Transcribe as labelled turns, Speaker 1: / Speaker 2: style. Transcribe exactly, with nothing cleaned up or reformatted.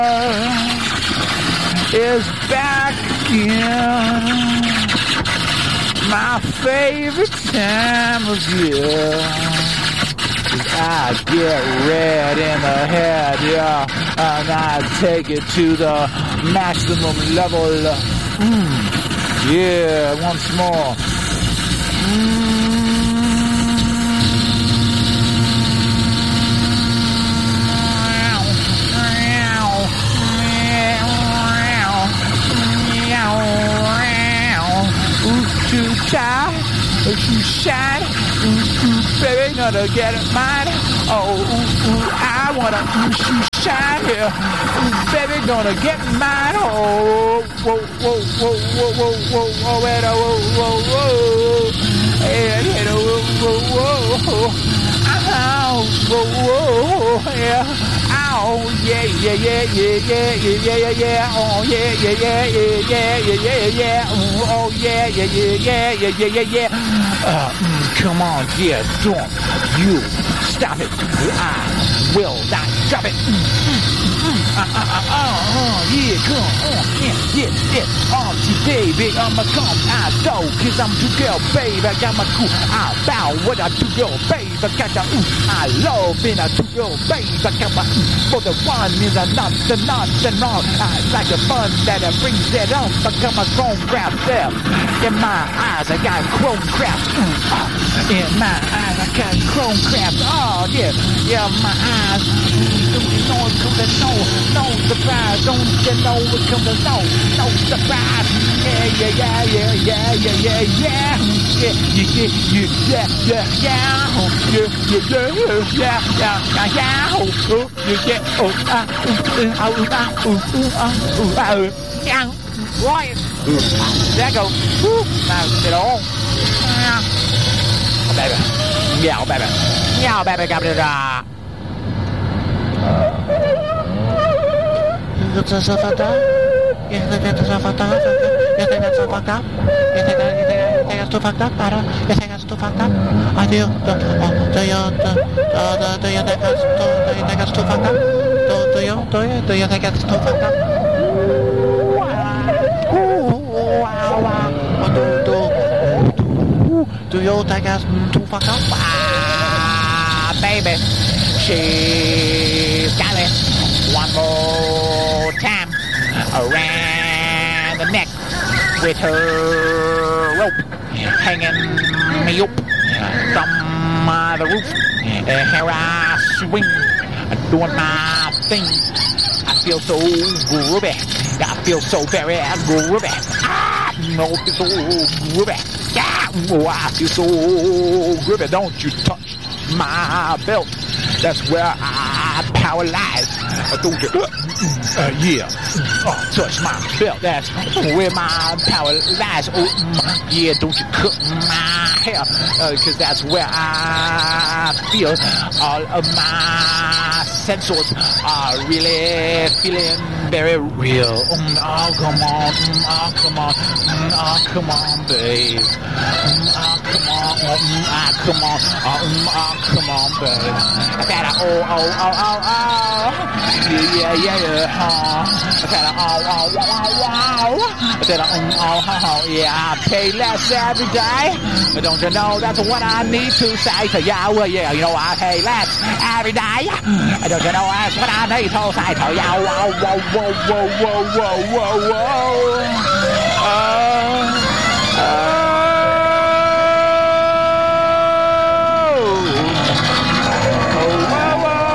Speaker 1: is back again. My favorite time of year. I get red in the head, yeah, and I take it to the maximum level. Mm. Yeah, once more. Mm. Too tired, too shine, ooh, ooh, baby, gonna get it mine. Oh, ooh, ooh, I wanna ooh, shoot shine here. Ooh, baby, gonna get mine. Oh, whoa, whoa, whoa, whoa, whoa, whoa, whoa, whoa, whoa, whoa, whoa, hey, hey, whoa, whoa, whoa, ow, whoa, whoa, yeah. Oh yeah, yeah, yeah, yeah, yeah, yeah, yeah, yeah, yeah. Oh yeah, yeah, yeah, yeah, yeah, yeah, yeah, yeah. Oh yeah, yeah, yeah, yeah, yeah, yeah, yeah, yeah. Uh, mm, come on, yeah, don't you stop it. I will not drop it. Mm, mm, mm, uh, uh, uh, uh, uh, yeah, come on, yeah, yeah, yeah. Oh, baby, I'ma come out though, cause I'm too girl, babe. I got my cool. I bow what I do, girl, babe. I got the ooh, I love being a two girl, babe. I got my ooh. For the one is a not the not the not. I like the fun that it brings it on. Become a chrome craft there. In my eyes, I got chrome craft. Mm, uh, in my eyes, I got chrome craft. Oh yeah, yeah, my eyes. Don't you know it comes to no, no surprise. Don't you know it comes to no, no surprise. Yeah, yeah, yeah, yeah, yeah, yeah, yeah, yeah, yeah, yeah, yeah, yeah, yeah, yeah, yeah, yeah, yeah, yeah, yeah, oh, yeah. Oh, ah, ooh, ah, ooh, ah, ooh, ooh, ah, ooh, ah, ooh, yeah, right. There I go. Woo. Now get on. Oh, baby. Yeah, baby. Yeah, baby. Got it. Ah. That's so fucked up. Yeah, that's so fucked up. You think that's so fucked up? You think that? You think that's too fucked up? I don't. You think that's too fucked up? I do. Do, oh, do you? Do, do, do you think that's too? Do you think that's too fucked up? Do, do you? Do you? Do you think that's too fucked up? Wow, wow. Do, do, do, do you think that's too fucked up? Ah, baby, she's got it. One more time around the neck with her rope hanging me up from uh, the roof. And here I swing, doing my thing. I feel so groovy. I feel so very groovy. Ah, no, I feel so groovy. Yeah, oh, I feel so groovy. Don't you touch my belt. That's where I power lies. Don't you? Uh, uh, yeah. Oh, touch my belt. That's where my power lies. Oh, yeah. Don't you cut my hair? Uh, Cause that's where I feel all of my sensors are really feeling very real. Mm, oh, come on. Mm, oh, come on. Mm, oh, come on, babe. Mm, oh, come on. Mm, oh, come on. Oh, mm, oh, come on, babe. I gotta, oh, oh, oh, oh, oh. Yeah, yeah, yeah, yeah. Oh. I gotta, oh, oh, wow, wow, wow. I gotta, um, oh, oh, oh. Yeah, I pay less every day. But don't you know that's what I need to say to you? Well, yeah, you know I pay less every day. Don't you know that's what I need to say to you? Whoa, whoa, whoa, whoa, whoa, whoa, whoa, whoa.